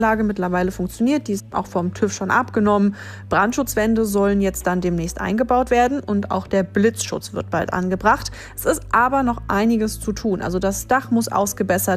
mittlerweile funktioniert. Die ist auch vom TÜV schon abgenommen. Brandschutzwände sollen jetzt dann demnächst eingebaut werden und auch der Blitzschutz wird bald angebracht. Es ist aber noch einiges zu tun. Also das Dach muss ausgebessert